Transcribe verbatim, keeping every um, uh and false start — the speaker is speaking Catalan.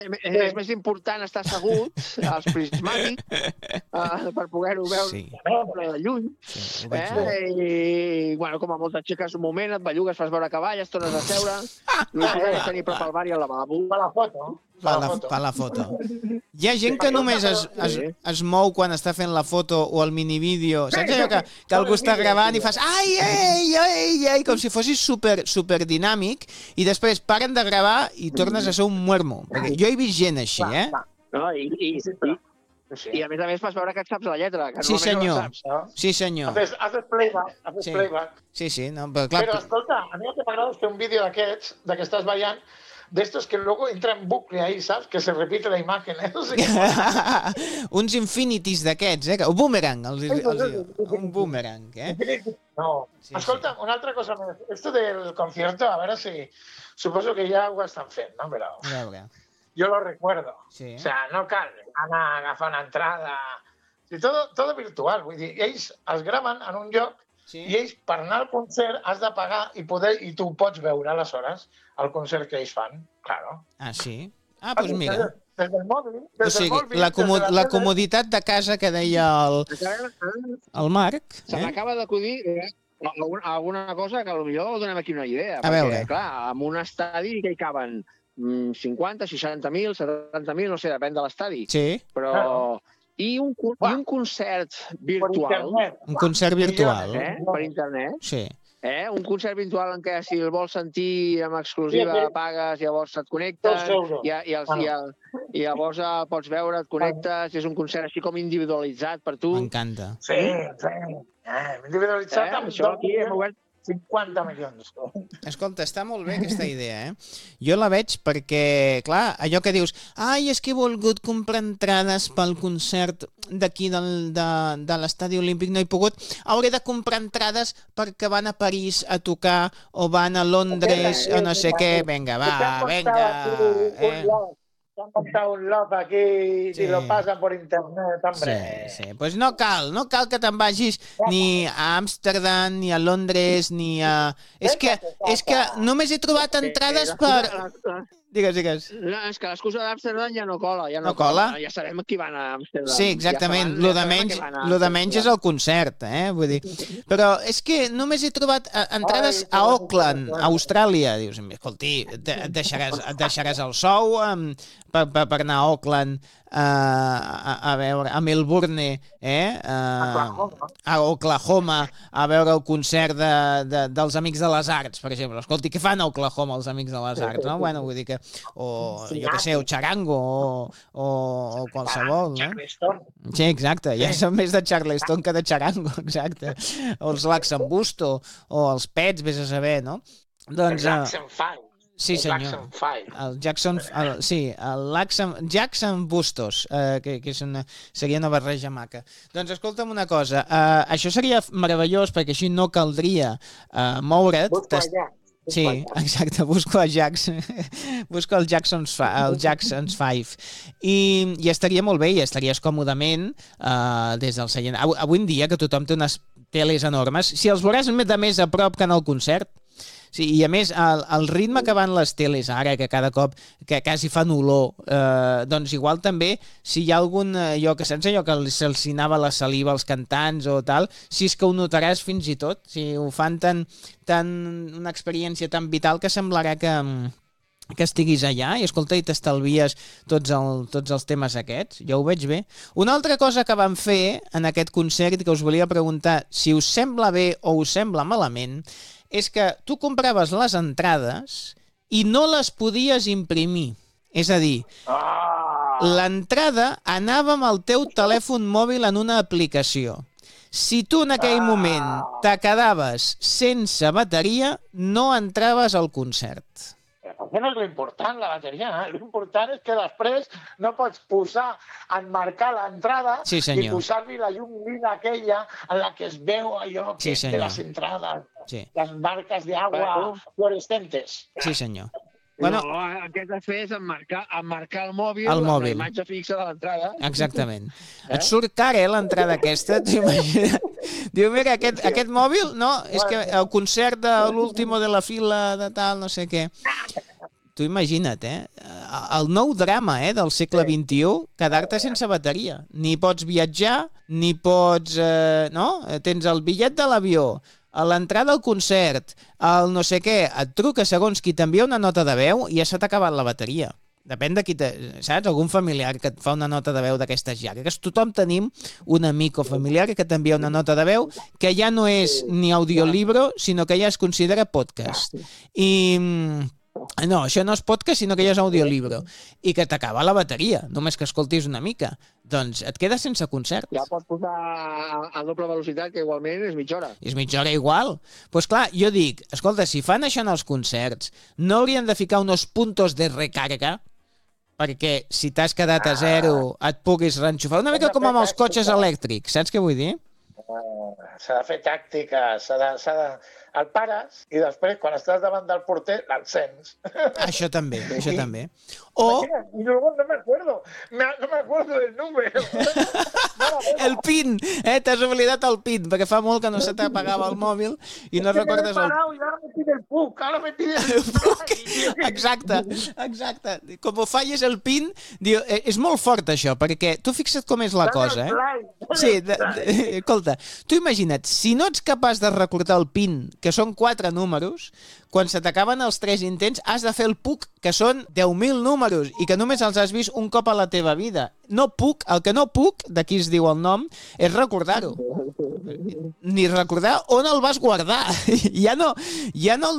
és més important estar asseguts als prismàtics uh, per poder-ho veure Sí. de lluny. Sí, ho vaig Eh? veure. I, bueno, com a molt t'aixeques un moment, et bellugues, fas veure cavall, es tornes a seure. L'important és tenir prop al bar i al lavabo. Per la foto. Per la, per la foto. Hi ha gent que només es, es, es mou quan està fent la foto o el minivídeo. Saps allò que, que algú està gravant i fas ai, ei, ei, ei, com si fossis super, super dinàmic i després paren de gravar i tornes a ser un muermo. Perquè jo he vist gent així, eh? No, i, i, i, I a més a més fas veure que et saps la lletra, que Sí, normalment senyor. no la saps. No? Sí, senyor. Haces, haces playback, haces Sí. playback. Sí, sí, no, però clar... Però escolta, a mi el que m'agrada és fer un vídeo d'aquests, de que estàs ballant, d'estos que luego entra en bucle ahí, ¿sabes? Que se repite la imagen, ¿eh? No sé què. Uns infinities d'aquests, eh? Un boomerang, els, els, un boomerang, eh? No. Sí, Escolta, una altra cosa més. Esto del concierto, a veure si... Suposo que ja ho estan fent, no? Però A veure. yo lo recuerdo. Sí. O sea, no cal anar a agafar una entrada... Sí, todo, todo virtual. Vull dir, ells es graven en un lloc Sí. i ells, per anar al concert, has de pagar i poder i tu pots veure, aleshores, el concert que ells fan. Claro. Ah, sí? Ah, doncs mira. Des del mòbil, O des del sigui, mòbil, la, des comod de la tele. comoditat de casa que deia el, el Marc. Se Eh? m'acaba d'acudir eh, alguna, alguna cosa que potser donem aquí una idea. A perquè, veure. clar, en un estadi que hi caben mm, cinquanta, seixanta mil, setanta mil, no sé, depèn de l'estadi. Sí, Però... Claro. I un, cu- i un concert Per virtual, internet. un concert virtual. eh, per internet, Sí. eh, un concert virtual en què si el vols sentir amb exclusiva Sí, sí. pagues, llavors et connectes, Dos euros. i, i, els, Ah. i, el, i llavors eh, pots veure, et connectes, és un concert així com individualitzat per tu. M'encanta. Sí, sí. Eh, individualitzat Eh, amb això aquí hem obert cinquanta milions. Escolta, està molt bé aquesta idea, eh? Jo la veig perquè, clar, allò que dius ai, és que he volgut comprar entrades pel concert d'aquí del, de, de l'estadi olímpic, no he pogut, hauré de comprar entrades perquè van a París a tocar o van a Londres o no sé què, vinga, va, vinga, eh? Se han montado un love aquí Sí. y lo pasan por internet, Sí, hombre. sí. Pues no cal, no cal que te'n vagis ni a Amsterdam, ni a Londres, ni a... És que, és que només he trobat entrades per... Digues, digues. No, és que l'excusa d'Amsterdam ja no cola. Ja no, No cola? Ja sabem qui van a Amsterdam. Sí, exactament. Ja Lo sabem, de ja sabem menys, que van a lo de menys és el concert, eh? Vull dir. Però és que només he trobat eh, entrades a Auckland, a Austràlia. Dius, escolti, et et deixaràs, et deixaràs el sou um, per, per, per anar a Auckland, uh, a, a veure, a Melbourne, eh? Uh, a Oklahoma, a veure el concert de, de, dels Amics de les Arts, per exemple. Escolti, què fan a Oklahoma els Amics de les Arts, no? Bueno, vull dir que... O, jo què sé, o Charango, o, o, o qualsevol, no? Charleston. Sí, exacte, ja són més de Charleston que de Charango, exacte. O els Laxambusto, o els Pets, vés a saber, no? Doncs... El eh, Jackson Five. sí, El senyor. Jackson Five. El Jackson, el, sí, el Laxam, Jackson Bustos, eh, que, que és una, seria una barreja maca. Doncs escolta'm una cosa, eh, això seria meravellós perquè així no caldria eh, moure't. Busco t'es- allà. Sí, exacte, busco a Jackson, busco el Jackson's, Fi- el Jackson's Five i, i estaria molt bé i estaries còmodament uh, des del seient. Avui, avui en dia que tothom té unes teles enormes, si els veuràs de més a prop que en el concert. Sí, i a més, el, el ritme que van les teles ara, que cada cop que quasi fan olor, eh, doncs igual també, si hi ha algun, eh, allò que saps allò que se'ls anava la saliva als cantants o tal, si és que ho notaràs fins i tot, si ho fan tan, tan una experiència tan vital que semblarà que, que estiguis allà i escolta i t'estalvies tots, el, tots els temes aquests, jo ho veig bé. Una altra cosa que van fer en aquest concert que us volia preguntar si us sembla bé o us sembla malament és que tu compraves les entrades i no les podies imprimir. És a dir, Ah, l'entrada anava amb el teu telèfon mòbil en una aplicació. Si tu en aquell moment te quedaves sense bateria, no entraves al concert. això no és l'important, la bateria. Eh? L'important és que després no pots posar, enmarcar l'entrada Sí, senyor. i posar-li la llum lila aquella en la que es veu allò que Sí, és de senyor. les entrades, Sí, les marques de agua Bueno. fluorescentes. sí senyor. Bueno, No, el que has de fer és emmarcar, emmarcar el mòbil, El amb mòbil. la imatge fixa de l'entrada. exactament. Et surt cara, eh, l'entrada aquesta, t'imagines? Diu, mira, aquest, aquest mòbil, no, és que el concert de l'último de la fila de tal, no sé què. tu imagina't, eh? El nou drama eh, del segle vint-i-u, quedar-te sense bateria. Ni pots viatjar, ni pots... Eh, no? Tens el bitllet de l'avió, a l'entrada al concert, el no sé què, et truca segons qui t'envia una nota de veu i ja se t'ha acabat la bateria. Depèn de qui, te, saps? Algun familiar que et fa una nota de veu d'aquestes llargues. Tothom tenim un amic o familiar que t'envia una nota de veu que ja no és ni audiolibro, sinó que ja es considera podcast. I... No, això no és podcast, sinó que ja és audiolibro. I que t'acaba la bateria, només que escoltis una mica. Doncs et quedes sense concert. Ja pots posar a doble velocitat, que igualment és mitja hora. És mitja hora igual. Doncs pues clar, jo dic, escolta, si fan això en els concerts, no haurien de ficar uns puntos de recarga perquè si t'has quedat a zero et puguis reenxufar. Una mica com amb els cotxes elèctrics, saps què vull dir? S'ha de fer tàctica, s'ha de, s'ha de... El pares i després, quan estàs davant del porter, l'encens. Això també, això també. O... Y luego no me acuerdo, me, no me acuerdo del número. El PIN, eh? T'has oblidat el PIN, perquè fa molt que no se t'apagava el mòbil i no recordes el... I ara me pide el PUC, ara me pide el PUC. Exacte, exacte. Com ho falles el PIN, diu, eh, és molt fort això, perquè tu fixa't com és la cosa, eh? Sí, de, de, escolta, tu imagina't, si no ets capaç de recordar el PIN, que són quatre números, quan se t'acaben els tres intents has de fer el PUC, que són deu mil números i que només els has vist un cop a la teva vida. No puc, el que no puc, d'aquí es diu el nom, és recordar-ho. Ni recordar on el vas guardar. Ja no, ja no el